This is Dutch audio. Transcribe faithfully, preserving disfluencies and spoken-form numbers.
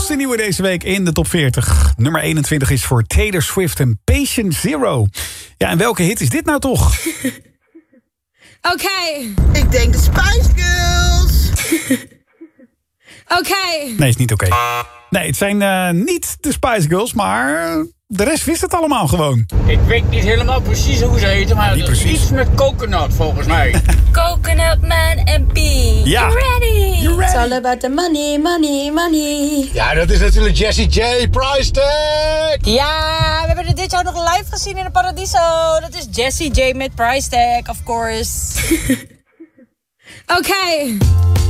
hoogste nieuwe deze week in de top veertig. Nummer eenentwintig is voor Taylor Swift en Patient Zero. Ja, en welke hit is dit nou toch? Oké. Okay. Ik denk de Spice Girls. Oké. Okay. Nee, is niet oké. Okay. Nee, het zijn uh, niet de Spice Girls, maar de rest wist het allemaal gewoon. Ik weet niet helemaal precies hoe ze heten, maar het is iets met coconut volgens mij. Coconut Man en B. Ja. You ready? You ready? It's all about the money, money, money. Ja, dat is natuurlijk Jessie J. Price Tag. Ja, we hebben het dit jaar nog live gezien in de Paradiso. Dat is Jessie J met Price Tag, of course. Oké. Okay.